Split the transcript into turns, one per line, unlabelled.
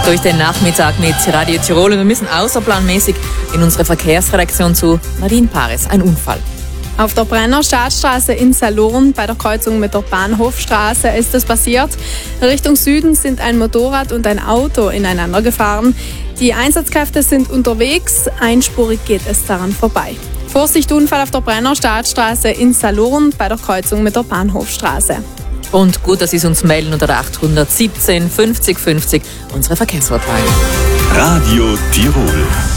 durch den Nachmittag mit Radio Tirol. Und wir müssen außerplanmäßig in unsere Verkehrsredaktion zu Nadine Paris. Ein Unfall.
Auf der Brenner Staatsstraße in Salurn bei der Kreuzung mit der Bahnhofstraße ist es passiert. Richtung Süden sind ein Motorrad und ein Auto ineinander gefahren. Die Einsatzkräfte sind unterwegs, einspurig geht es daran vorbei. Vorsicht, Unfall auf der Brenner Staatsstraße in Salurn bei der Kreuzung mit der Bahnhofstraße.
Und gut, dass Sie uns melden unter der 817 50 50, unsere Verkehrshotline.
Radio Tirol.